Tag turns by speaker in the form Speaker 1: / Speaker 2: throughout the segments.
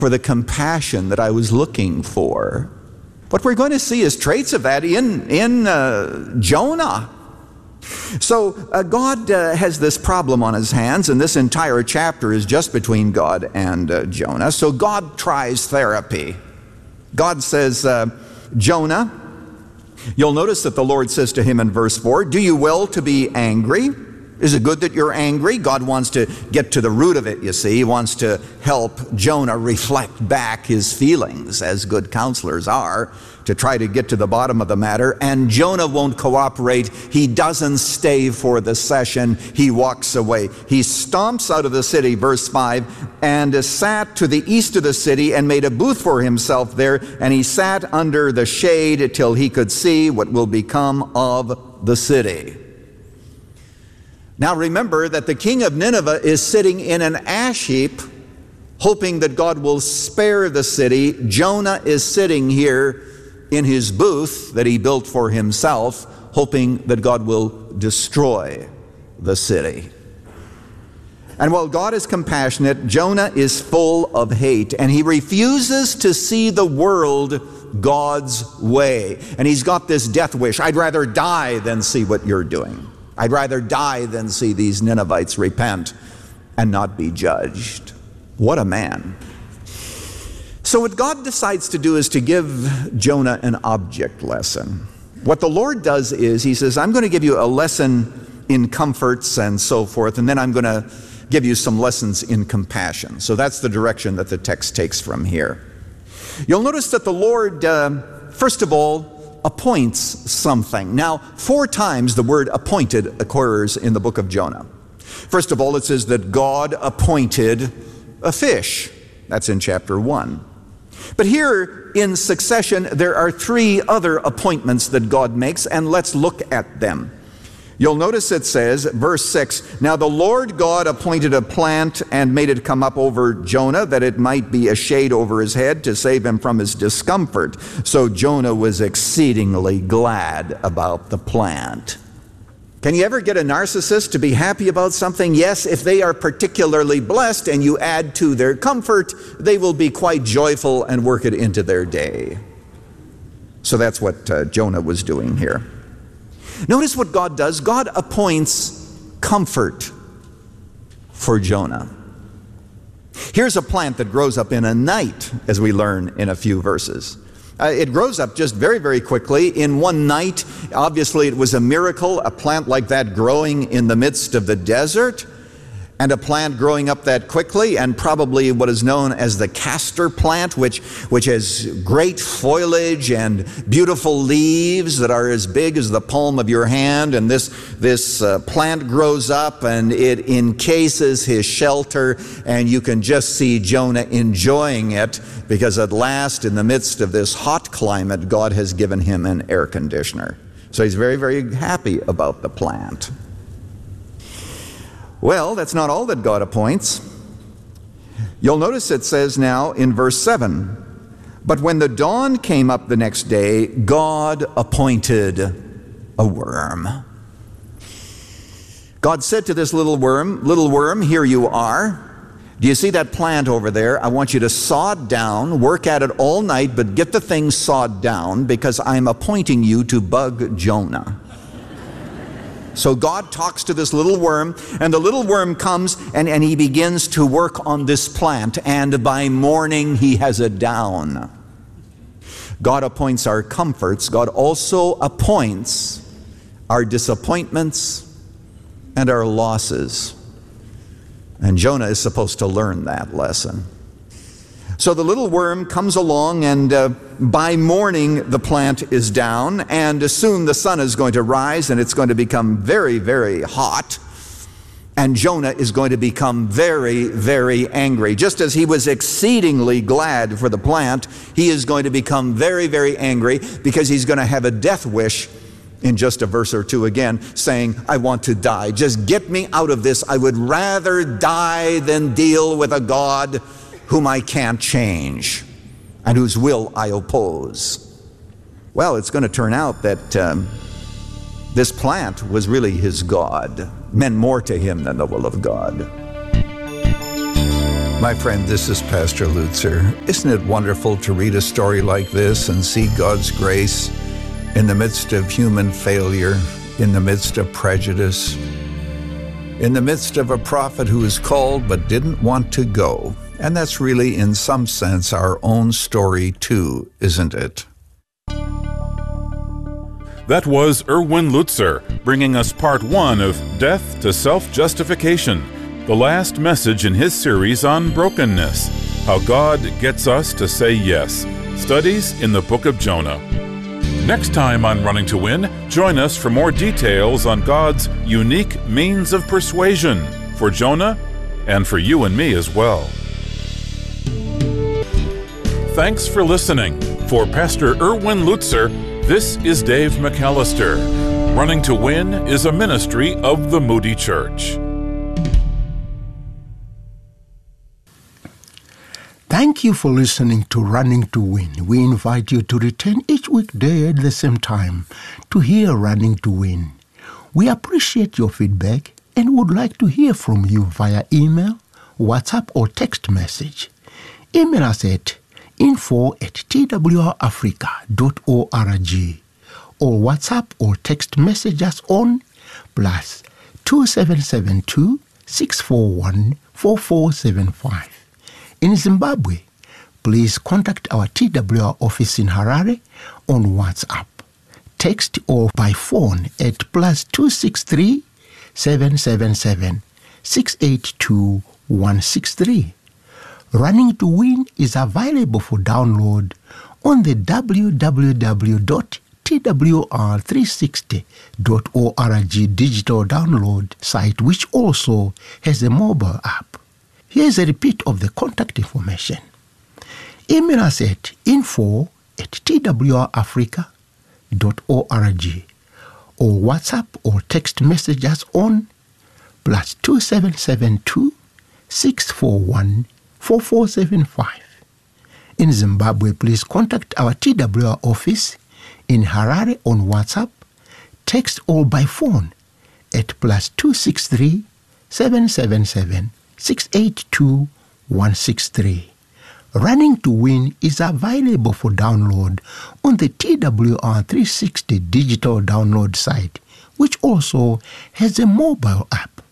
Speaker 1: for the compassion that I was looking for. What we're going to see is traits of that in Jonah. So God has this problem on his hands, and this entire chapter is just between God and Jonah. So God tries therapy. God says, Jonah, you'll notice that the Lord says to him in verse 4, do you will to be angry? Is it good that you're angry? God wants to get to the root of it, you see. He wants to help Jonah reflect back his feelings, as good counselors are, to try to get to the bottom of the matter. And Jonah won't cooperate. He doesn't stay for the session. He walks away. He stomps out of the city, verse 5, and sat to the east of the city and made a booth for himself there. And he sat under the shade till he could see what will become of the city. Now remember that the king of Nineveh is sitting in an ash heap, hoping that God will spare the city. Jonah is sitting here in his booth that he built for himself, hoping that God will destroy the city. And while God is compassionate, Jonah is full of hate, and he refuses to see the world God's way. And he's got this death wish. I'd rather die than see what you're doing. I'd rather die than see these Ninevites repent and not be judged. What a man. So what God decides to do is to give Jonah an object lesson. What the Lord does is he says, I'm going to give you a lesson in comforts and so forth, and then I'm going to give you some lessons in compassion. So that's the direction that the text takes from here. You'll notice that the Lord, first of all, appoints something. Now, 4 times the word appointed occurs in the book of Jonah. First of all, it says that God appointed a fish. That's in chapter 1. But here in succession, there are 3 other appointments that God makes, and let's look at them. You'll notice it says, verse 6, now the Lord God appointed a plant and made it come up over Jonah, that it might be a shade over his head to save him from his discomfort. So Jonah was exceedingly glad about the plant. Can you ever get a narcissist to be happy about something? Yes, if they are particularly blessed and you add to their comfort, they will be quite joyful and work it into their day. So that's what Jonah was doing here. Notice what God does. God appoints comfort for Jonah. Here's a plant that grows up in a night, as we learn in a few verses. It grows up just very, very quickly in one night. Obviously, it was a miracle, a plant like that growing in the midst of the desert, and a plant growing up that quickly, and probably what is known as the castor plant, which has great foliage and beautiful leaves that are as big as the palm of your hand. And this plant grows up and it encases his shelter, and you can just see Jonah enjoying it, because at last, in the midst of this hot climate, God has given him an air conditioner. So he's very, very happy about the plant. Well, that's not all that God appoints. You'll notice it says now in verse 7, but when the dawn came up the next day, God appointed a worm. God said to this little worm, here you are. Do you see that plant over there? I want you to saw it down, work at it all night, but get the thing sawed down, because I'm appointing you to bug Jonah. So God talks to this little worm, and the little worm comes and he begins to work on this plant, and by morning he has it down. God appoints our comforts. God also appoints our disappointments and our losses. And Jonah is supposed to learn that lesson. So the little worm comes along, and by morning the plant is down, and soon the sun is going to rise, and it's going to become very, very hot. And Jonah is going to become very, very angry. Just as he was exceedingly glad for the plant, he is going to become very, very angry, because he's going to have a death wish in just a verse or two again, saying, I want to die. Just get me out of this. I would rather die than deal with a God whom I can't change and whose will I oppose. Well, it's going to turn out that this plant was really his God, meant more to him than the will of God. My friend, this is Pastor Lutzer. Isn't it wonderful to read a story like this and see God's grace in the midst of human failure, in the midst of prejudice, in the midst of a prophet who was called but didn't want to go? And that's really, in some sense, our own story too, isn't it?
Speaker 2: That was Erwin Lutzer, bringing us part 1 of Death to Self-Justification, the last message in his series on brokenness, how God gets us to say yes. Studies in the book of Jonah. Next time on Running to Win, join us for more details on God's unique means of persuasion for Jonah and for you and me as well. Thanks for listening. For Pastor Erwin Lutzer, this is Dave McAllister. Running to Win is a ministry of the Moody Church.
Speaker 3: Thank you for listening to Running to Win. We invite you to return each weekday at the same time to hear Running to Win. We appreciate your feedback and would like to hear from you via email, WhatsApp, or text message. Email us at info@twrafrica.org or WhatsApp or text message us on +2772 641 4475. In Zimbabwe, please contact our TWR office in Harare on WhatsApp, text or by phone at +263 777 682 163. Running to Win is available for download on the www.twr360.org digital download site, which also has a mobile app. Here's a repeat of the contact information. Email us at info@twrafrica.org or WhatsApp or text message us on +2772 641 4475. In Zimbabwe, please contact our TWR office in Harare on WhatsApp, text or by phone at +263 777 682 163. Running to Win is available for download on the TWR360 digital download site, which also has a mobile app.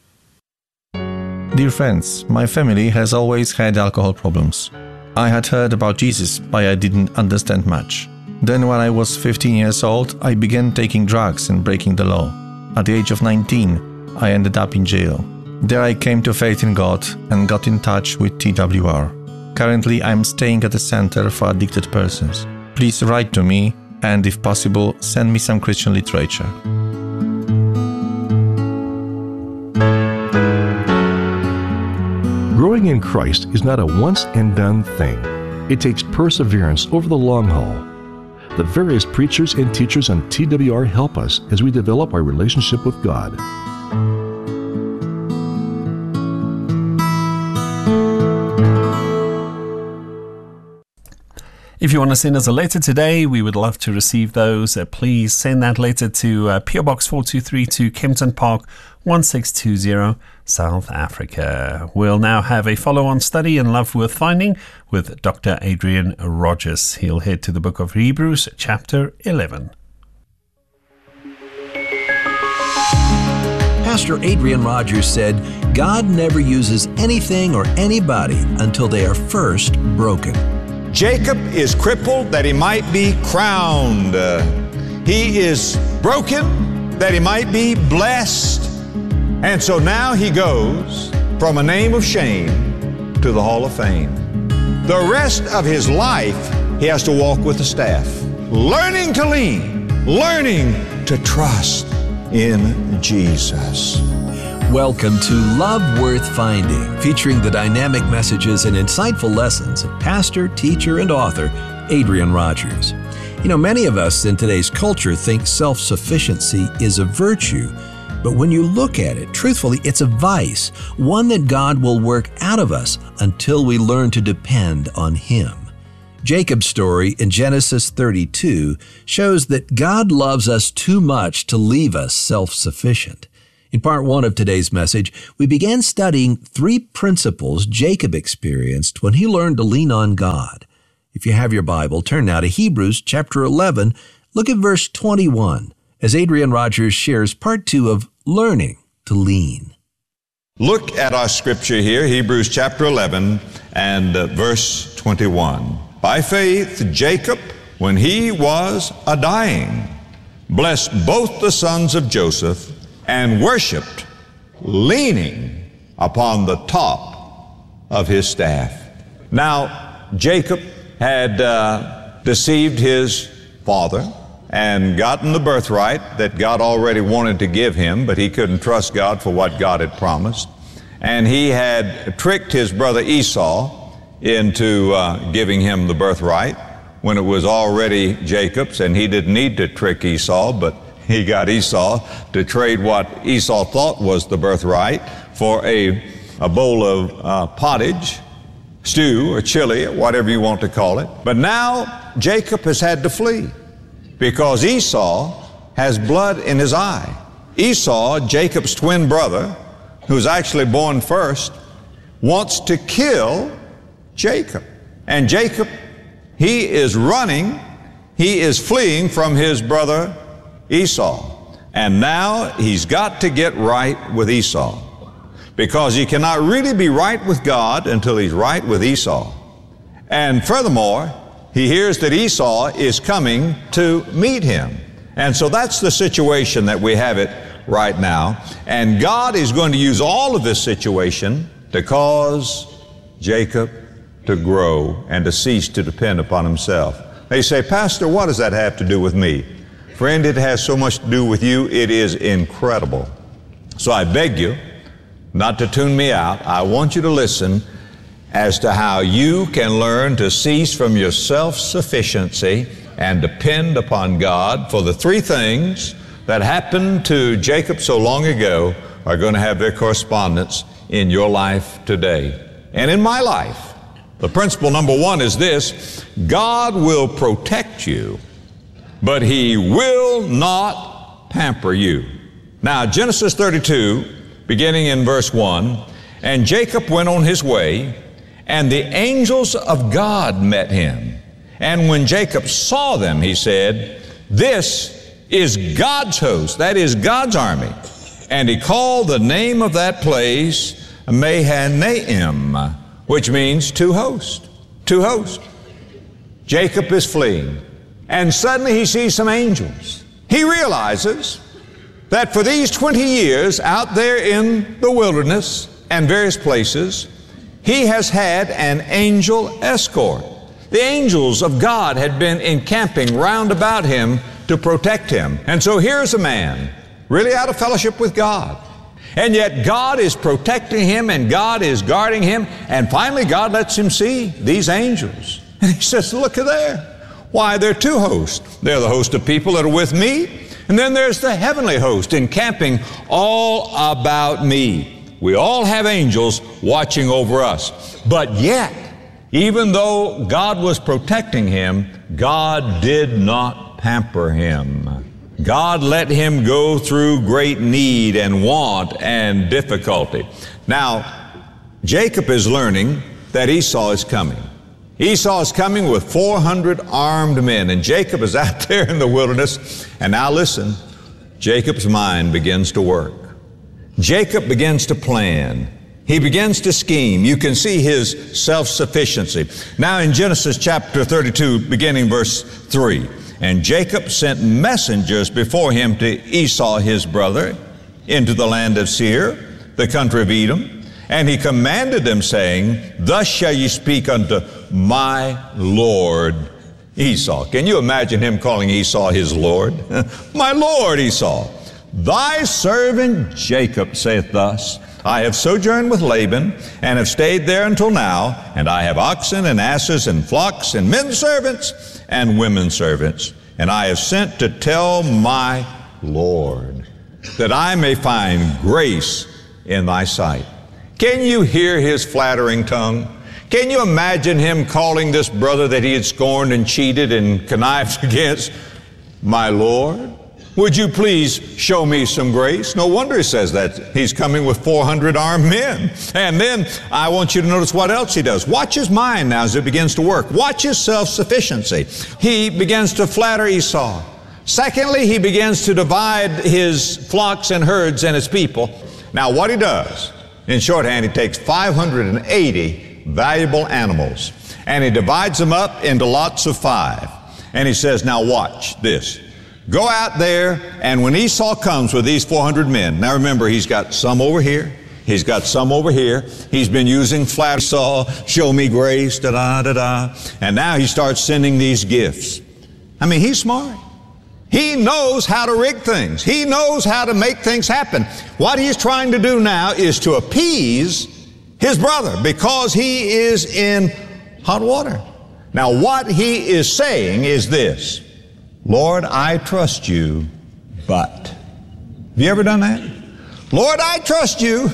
Speaker 4: Dear friends, my family has always had alcohol problems. I had heard about Jesus, but I didn't understand much. Then when I was 15 years old, I began taking drugs and breaking the law. At the age of 19, I ended up in jail. There I came to faith in God and got in touch with TWR. Currently, I'm staying at a center for addicted persons. Please write to me and, if possible, send me some Christian literature.
Speaker 5: Growing in Christ is not a once-and-done thing. It takes perseverance over the long haul. The various preachers and teachers on TWR help us as we develop our relationship with God.
Speaker 6: If you want to send us a letter today, we would love to receive those. Please send that letter to PO Box 4232, Kempton Park, 1620, South Africa. We'll now have a follow-on study in Love Worth Finding with Dr. Adrian Rogers. He'll head to the book of Hebrews, chapter 11.
Speaker 7: Pastor Adrian Rogers said, God never uses anything or anybody until they are first broken.
Speaker 8: Jacob is crippled that he might be crowned. He is broken that he might be blessed. And so now he goes from a name of shame to the Hall of Fame. The rest of his life, he has to walk with the staff, learning to lean, learning to trust in Jesus.
Speaker 7: Welcome to Love Worth Finding, featuring the dynamic messages and insightful lessons of pastor, teacher, and author Adrian Rogers. You know, many of us in today's culture think self-sufficiency is a virtue, but when you look at it, truthfully, it's a vice, one that God will work out of us until we learn to depend on Him. Jacob's story in Genesis 32 shows that God loves us too much to leave us self-sufficient. In part 1 of today's message, we began studying 3 principles Jacob experienced when he learned to lean on God. If you have your Bible, turn now to Hebrews chapter 11. Look at verse 21 as Adrian Rogers shares part 2 of Learning to Lean.
Speaker 8: Look at our scripture here, Hebrews chapter 11 and verse 21. By faith, Jacob, when he was a-dying, blessed both the sons of Joseph and worshiped, leaning upon the top of his staff. Now, Jacob had deceived his father and gotten the birthright that God already wanted to give him, but he couldn't trust God for what God had promised. And he had tricked his brother Esau into giving him the birthright when it was already Jacob's, and he didn't need to trick Esau, but he got Esau to trade what Esau thought was the birthright for a bowl of pottage, stew or chili, or whatever you want to call it. But now Jacob has had to flee because Esau has blood in his eye. Esau, Jacob's twin brother, who's actually born first, wants to kill Jacob. And Jacob, he is running, he is fleeing from his brother Esau. And now he's got to get right with Esau, because he cannot really be right with God until he's right with Esau. And furthermore, he hears that Esau is coming to meet him. And so that's the situation that we have it right now. And God is going to use all of this situation to cause Jacob to grow and to cease to depend upon himself. They say, Pastor, what does that have to do with me? Friend, it has so much to do with you, it is incredible. So I beg you not to tune me out. I want you to listen as to how you can learn to cease from your self-sufficiency and depend upon God, for the 3 things that happened to Jacob so long ago are going to have their correspondence in your life today and in my life. The principle number 1 is this: God will protect you, but He will not pamper you. Now, Genesis 32, beginning in verse 1, and Jacob went on his way, and the angels of God met him. And when Jacob saw them, he said, this is God's host, that is God's army. And he called the name of that place Mahanaim, which means two hosts. Two hosts. Jacob is fleeing, and suddenly he sees some angels. He realizes that for these 20 years out there in the wilderness and various places, he has had an angel escort. The angels of God had been encamping round about him to protect him. And so here's a man really out of fellowship with God. And yet God is protecting him and God is guarding him. And finally God lets him see these angels. And he says, look at there. Why, there are two hosts. They're the host of people that are with me. And then there's the heavenly host encamping all about me. We all have angels watching over us. But yet, even though God was protecting him, God did not pamper him. God let him go through great need and want and difficulty. Now, Jacob is learning that Esau is coming. Esau is coming with 400 armed men, and Jacob is out there in the wilderness. And now listen, Jacob's mind begins to work. Jacob begins to plan. He begins to scheme. You can see his self-sufficiency. Now in Genesis chapter 32, beginning verse 3, and Jacob sent messengers before him to Esau his brother into the land of Seir, the country of Edom. And he commanded them, saying, thus shall ye speak unto my Lord Esau. Can you imagine him calling Esau his Lord? My Lord Esau, thy servant Jacob saith thus, I have sojourned with Laban, and have stayed there until now, and I have oxen and asses and flocks and men servants and women servants, and I have sent to tell my Lord, that I may find grace in thy sight. Can you hear his flattering tongue? Can you imagine him calling this brother that he had scorned and cheated and connived against, my Lord? would you please show me some grace? No wonder he says that. He's coming with 400 armed men. And then I want you to notice what else he does. Watch his mind now as it begins to work. Watch his self-sufficiency. He begins to flatter Esau. Secondly, he begins to divide his flocks and herds and his people. Now what he does, in shorthand, he takes 580 valuable animals and he divides them up into lots of 5. And he says, now watch this. Go out there, and when Esau comes with these 400 men, now remember, he's got some over here, he's got some over here, he's been using flat Esau, show me grace, da-da-da-da, and now he starts sending these gifts. I mean, he's smart. He knows how to rig things. He knows how to make things happen. What he's trying to do now is to appease his brother because he is in hot water. Now, what he is saying is this: Lord, I trust you, but. Have you ever done that? Lord, I trust you,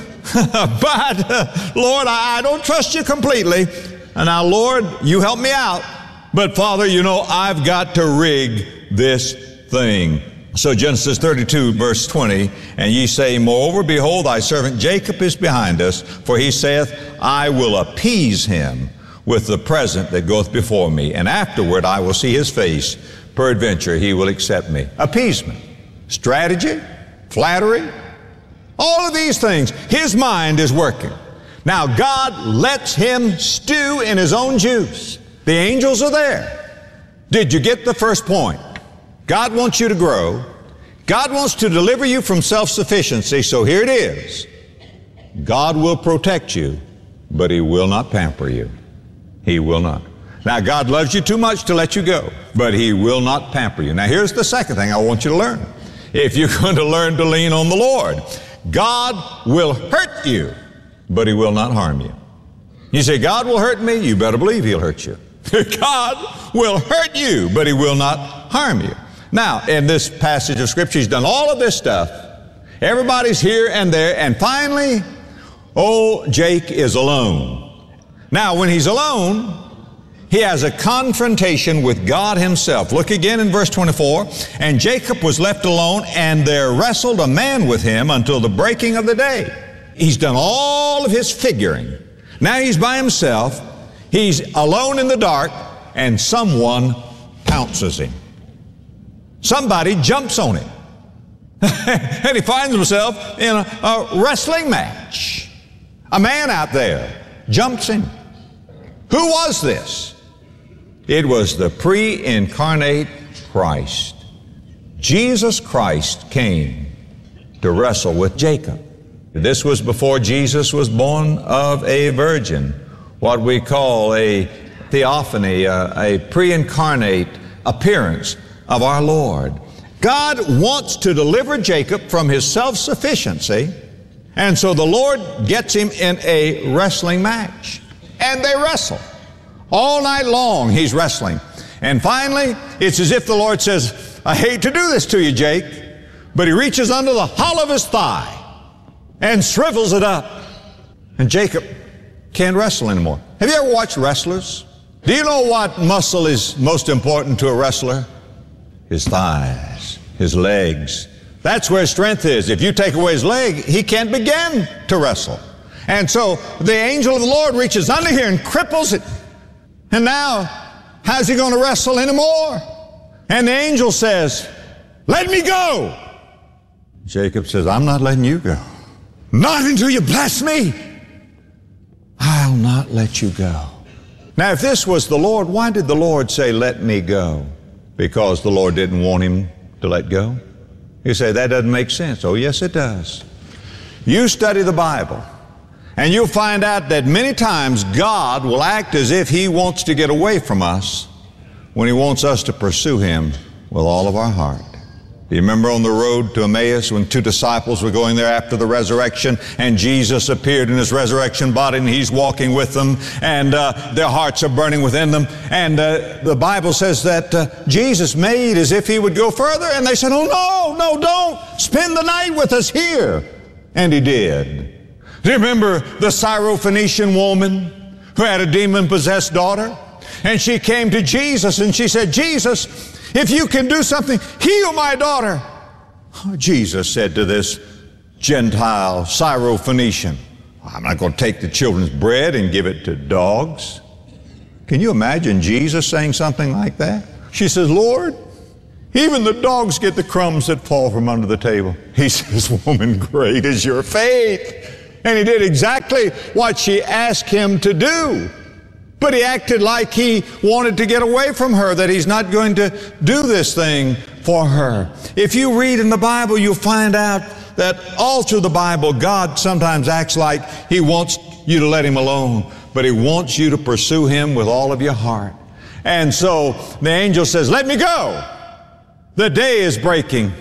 Speaker 8: but, Lord, I don't trust you completely. And now, Lord, you help me out. But, Father, you know, I've got to rig this thing. So Genesis 32, verse 20, and ye say, moreover, behold, thy servant Jacob is behind us, for he saith, I will appease him with the present that goeth before me, and afterward I will see his face. Peradventure he will accept me. Appeasement, strategy, flattery, all of these things. His mind is working. Now God lets him stew in his own juice. The angels are there. Did you get the first point? God wants you to grow. God wants to deliver you from self-sufficiency, so here it is. God will protect you, but He will not pamper you. He will not. Now, God loves you too much to let you go, but He will not pamper you. Now, here's the second thing I want you to learn. If you're going to learn to lean on the Lord, God will hurt you, but He will not harm you. You say, God will hurt me? You better believe He'll hurt you. God will hurt you, but He will not harm you. Now, in this passage of Scripture, He's done all of this stuff. Everybody's here and there, and finally, Jake is alone. Now, when he's alone, he has a confrontation with God Himself. Look again in verse 24. And Jacob was left alone, and there wrestled a man with him until the breaking of the day. He's done all of his figuring. Now he's by himself. He's alone in the dark, and someone pounces him. Somebody jumps on him. And he finds himself in a wrestling match. A man out there jumps him. Who was this? It was the pre-incarnate Christ. Jesus Christ came to wrestle with Jacob. This was before Jesus was born of a virgin, what we call a theophany, a pre-incarnate appearance of our Lord. God wants to deliver Jacob from his self-sufficiency, and so the Lord gets him in a wrestling match. And they wrestle. All night long he's wrestling. And finally, it's as if the Lord says, I hate to do this to you, Jake, but He reaches under the hollow of his thigh and shrivels it up. And Jacob can't wrestle anymore. Have you ever watched wrestlers? Do you know what muscle is most important to a wrestler? His thighs, his legs. That's where his strength is. If you take away his leg, he can't begin to wrestle. And so the angel of the Lord reaches under here and cripples it. And now, how's he going to wrestle anymore? And the angel says, let me go. Jacob says, I'm not letting you go. Not until you bless me. I'll not let you go. Now, if this was the Lord, why did the Lord say, let me go? Because the Lord didn't want him to let go? You say, that doesn't make sense. Oh, yes, it does. You study the Bible, and you'll find out that many times God will act as if He wants to get away from us when He wants us to pursue Him with all of our heart. Do you remember on the road to Emmaus when 2 disciples were going there after the resurrection, and Jesus appeared in His resurrection body, and He's walking with them, and their hearts are burning within them. And the Bible says that Jesus made as if He would go further, and they said, oh, no, don't. Spend the night with us here. And He did. Do you remember the Syrophoenician woman who had a demon-possessed daughter? And she came to Jesus and she said, Jesus, if you can do something, heal my daughter. Jesus said to this Gentile Syrophoenician, I'm not going to take the children's bread and give it to dogs. Can you imagine Jesus saying something like that? She says, Lord, even the dogs get the crumbs that fall from under the table. He says, woman, great is your faith. And he did exactly what she asked him to do. But he acted like he wanted to get away from her, that he's not going to do this thing for her. If you read in the Bible, you'll find out that all through the Bible, God sometimes acts like he wants you to let him alone, but he wants you to pursue him with all of your heart. And so the angel says, let me go. The day is breaking.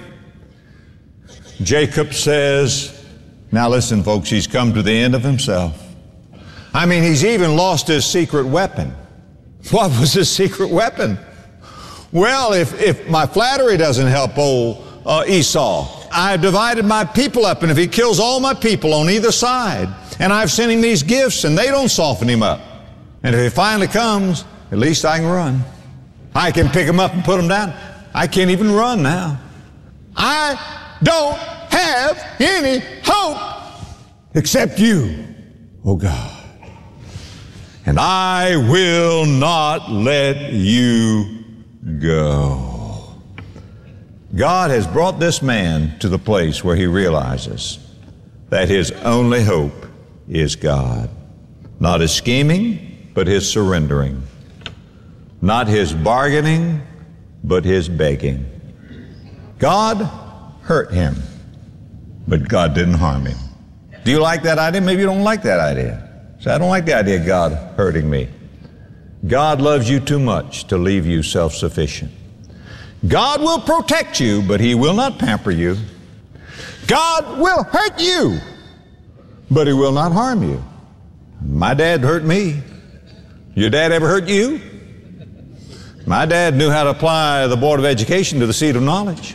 Speaker 8: Jacob says, now listen, folks, he's come to the end of himself. I mean, he's even lost his secret weapon. What was his secret weapon? Well, if my flattery doesn't help old Esau, I've divided my people up, and if he kills all my people on either side, and I've sent him these gifts, and they don't soften him up, and if he finally comes, at least I can run. I can pick him up and put him down. I can't even run now. I don't have any hope except you, oh God. And I will not let you go. God has brought this man to the place where he realizes that his only hope is God. Not his scheming, but his surrendering. Not his bargaining, but his begging. God hurt him, but God didn't harm him. Do you like that idea? Maybe you don't like that idea. So I don't like the idea of God hurting me. God loves you too much to leave you self-sufficient. God will protect you, but he will not pamper you. God will hurt you, but he will not harm you. My dad hurt me. Your dad ever hurt you? My dad knew how to apply the Board of Education to the seat of knowledge.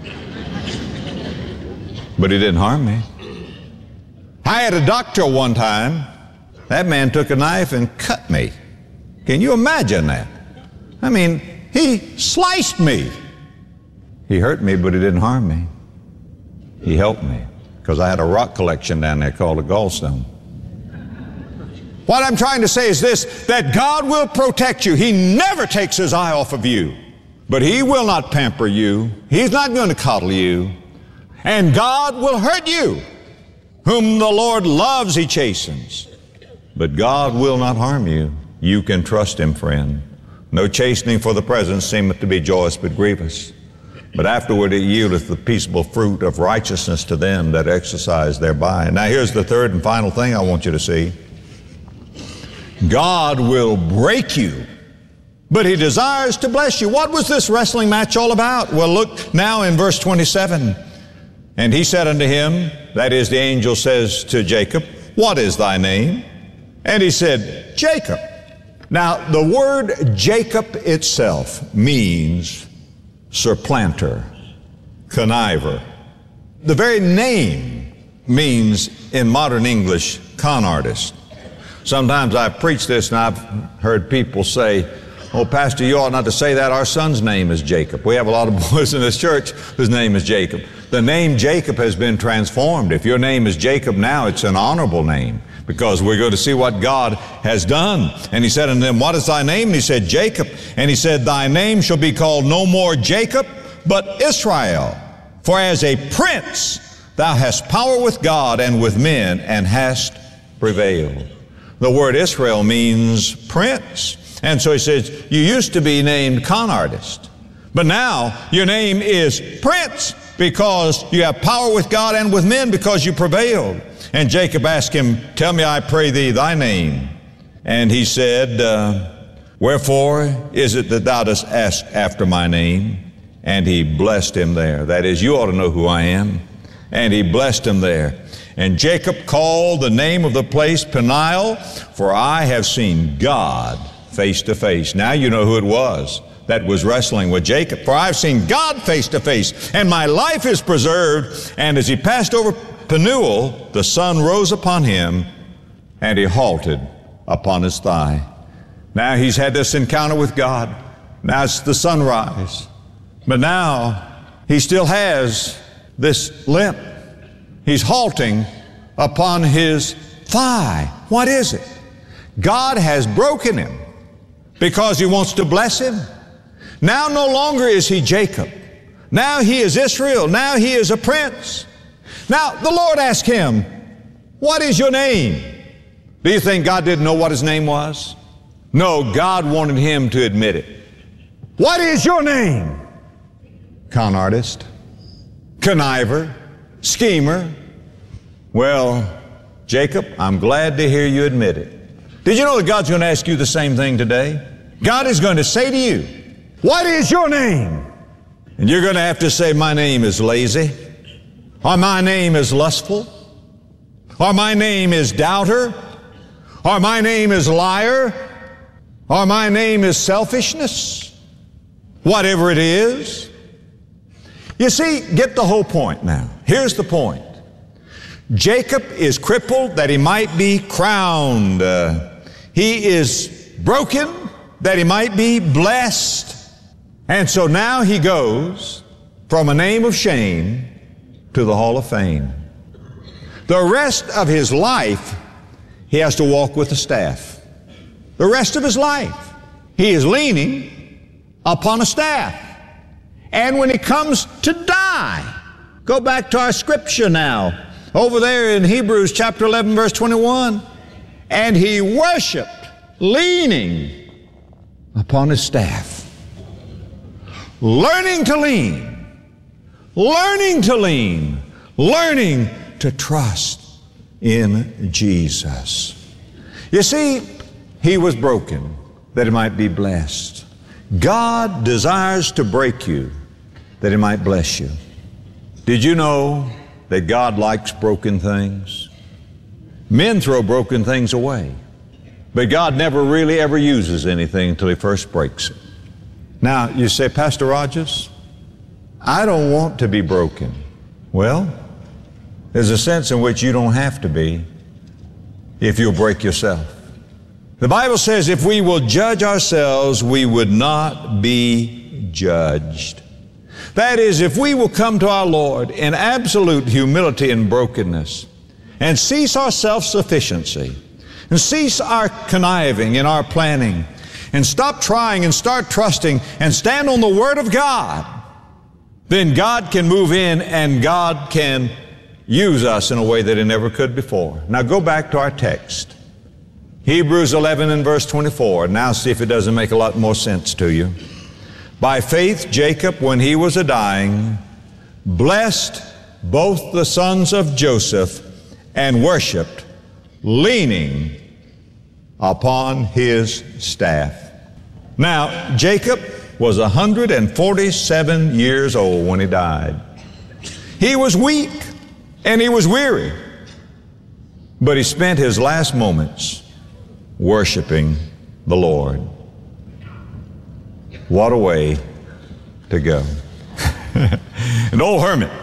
Speaker 8: But he didn't harm me. I had a doctor one time. That man took a knife and cut me. Can you imagine that? I mean, he sliced me. He hurt me, but he didn't harm me. He helped me, because I had a rock collection down there called a gallstone. What I'm trying to say is this, that God will protect you. He never takes his eye off of you. But he will not pamper you. He's not going to coddle you. And God will hurt you. Whom the Lord loves, he chastens. But God will not harm you. You can trust him, friend. No chastening for the present seemeth to be joyous but grievous. But afterward it yieldeth the peaceable fruit of righteousness to them that exercise thereby. Now here's the third and final thing I want you to see. God will break you, but he desires to bless you. What was this wrestling match all about? Well, look now in verse 27. And he said unto him, that is, the angel says to Jacob, what is thy name? And he said, Jacob. Now, the word Jacob itself means supplanter, conniver. The very name means, in modern English, con artist. Sometimes I've preached this and I've heard people say, oh, Pastor, you ought not to say that. Our son's name is Jacob. We have a lot of boys in this church whose name is Jacob. The name Jacob has been transformed. If your name is Jacob now, it's an honorable name, because we're going to see what God has done. And he said unto them, what is thy name? And he said, Jacob. And he said, thy name shall be called no more Jacob, but Israel. For as a prince thou hast power with God and with men, and hast prevailed. The word Israel means prince. And so he says, you used to be named con artist, but now your name is prince, because you have power with God and with men, because you prevailed. And Jacob asked him, tell me, I pray thee, thy name. And he said, wherefore is it that thou dost ask after my name? And he blessed him there. That is, you ought to know who I am. And he blessed him there. And Jacob called the name of the place Peniel, for I have seen God face to face. Now you know who it was that was wrestling with Jacob. For I've seen God face to face, and my life is preserved. And as he passed over Penuel, the sun rose upon him, and he halted upon his thigh. Now he's had this encounter with God. Now it's the sunrise. But now he still has this limp. He's halting upon his thigh. What is it? God has broken him because he wants to bless him. Now no longer is he Jacob. Now he is Israel. Now he is a prince. Now the Lord asked him, what is your name? Do you think God didn't know what his name was? No, God wanted him to admit it. What is your name? Con artist, conniver, schemer. Well, Jacob, I'm glad to hear you admit it. Did you know that God's going to ask you the same thing today? God is going to say to you, what is your name? And you're going to have to say, my name is lazy, or my name is lustful, or my name is doubter, or my name is liar, or my name is selfishness. Whatever it is. You see, get the whole point now. Here's the point. Jacob is crippled that he might be crowned. He is broken that he might be blessed. And so now he goes from a name of shame to the Hall of Fame. The rest of his life, he has to walk with a staff. The rest of his life, he is leaning upon a staff. And when he comes to die, go back to our scripture now, over there in Hebrews chapter 11, verse 21, and he worshiped leaning upon his staff. Learning to lean, learning to lean, learning to trust in Jesus. You see, he was broken that he might be blessed. God desires to break you that he might bless you. Did you know that God likes broken things? Men throw broken things away, but God never really ever uses anything until he first breaks it. Now, you say, Pastor Rogers, I don't want to be broken. Well, there's a sense in which you don't have to be if you'll break yourself. The Bible says if we will judge ourselves, we would not be judged. That is, if we will come to our Lord in absolute humility and brokenness and cease our self-sufficiency and cease our conniving and our planning and stop trying and start trusting and stand on the Word of God, then God can move in and God can use us in a way that He never could before. Now go back to our text. Hebrews 11 and verse 24. Now see if it doesn't make a lot more sense to you. By faith, Jacob, when he was a-dying, blessed both the sons of Joseph and worshiped, leaning upon his staff. Now, Jacob was 147 years old when he died. He was weak and he was weary, but he spent his last moments worshiping the Lord. What a way to go. An old hermit,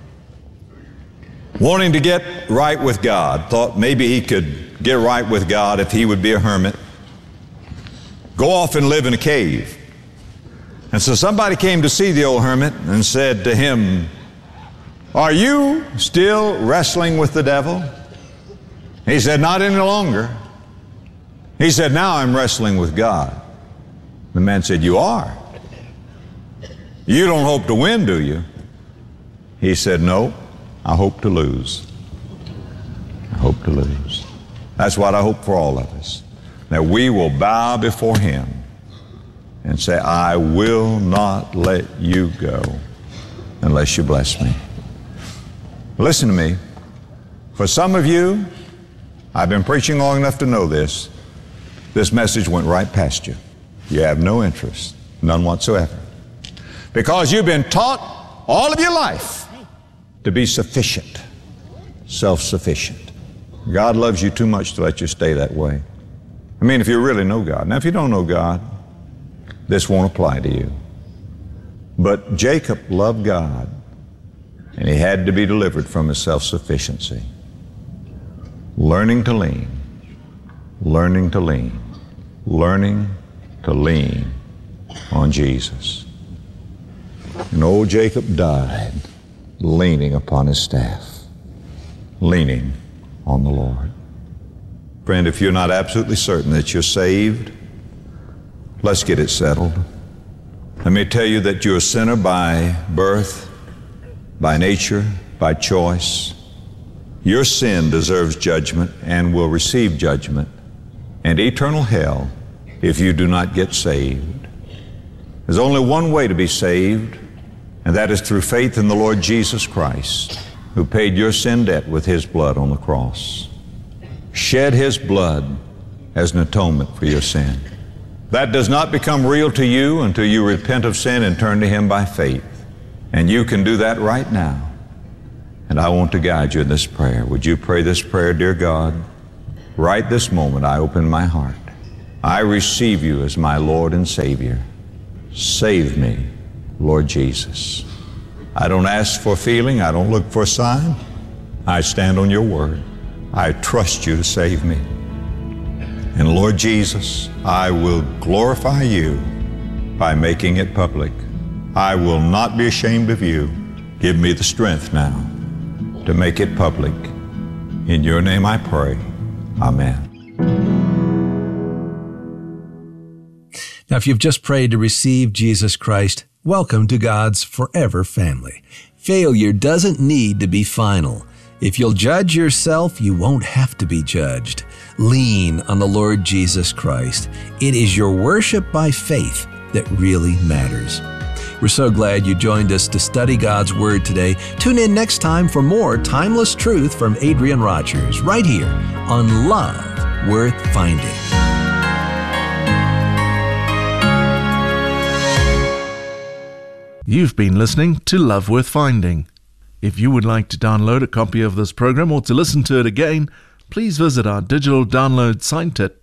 Speaker 8: wanting to get right with God, thought maybe he could get right with God if he would be a hermit. Go off and live in a cave. And so somebody came to see the old hermit and said to him, are you still wrestling with the devil? He said, not any longer. He said, now I'm wrestling with God. The man said, you are? You don't hope to win, do you? He said, no, I hope to lose. I hope to lose. That's what I hope for all of us, that we will bow before Him and say, I will not let you go unless you bless me. Listen to me. For some of you, I've been preaching long enough to know this. This message went right past you. You have no interest, none whatsoever. Because you've been taught all of your life to be sufficient, self-sufficient. God loves you too much to let you stay that way. I mean, if you really know God. Now, if you don't know God, this won't apply to you. But Jacob loved God, and he had to be delivered from his self-sufficiency. Learning to lean, learning to lean, learning to lean on Jesus. And old Jacob died leaning upon his staff, leaning on the Lord. Friend, if you're not absolutely certain that you're saved, let's get it settled. Let me tell you that you're a sinner by birth, by nature, by choice. Your sin deserves judgment and will receive judgment and eternal hell if you do not get saved. There's only one way to be saved, and that is through faith in the Lord Jesus Christ, who paid your sin debt with his blood on the cross, shed his blood as an atonement for your sin. That does not become real to you until you repent of sin and turn to him by faith. And you can do that right now. And I want to guide you in this prayer. Would you pray this prayer? Dear God, right this moment I open my heart. I receive you as my Lord and Savior. Save me, Lord Jesus. I don't ask for feeling. I don't look for a sign. I stand on your word. I trust you to save me. And Lord Jesus, I will glorify you by making it public. I will not be ashamed of you. Give me the strength now to make it public. In your name I pray. Amen.
Speaker 7: Now, if you've just prayed to receive Jesus Christ, welcome to God's forever family. Failure doesn't need to be final. If you'll judge yourself, you won't have to be judged. Lean on the Lord Jesus Christ. It is your worship by faith that really matters. We're so glad you joined us to study God's Word today. Tune in next time for more timeless truth from Adrian Rogers, right here on Love Worth Finding.
Speaker 9: You've been listening to Love Worth Finding. If you would like to download a copy of this program or to listen to it again, please visit our digital download site at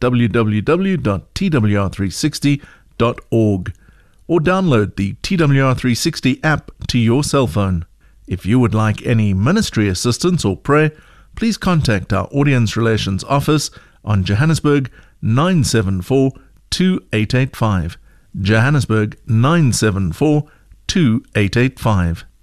Speaker 9: www.twr360.org or download the TWR360 app to your cell phone. If you would like any ministry assistance or prayer, please contact our Audience Relations Office on Johannesburg 974 2885. Johannesburg 974 2885.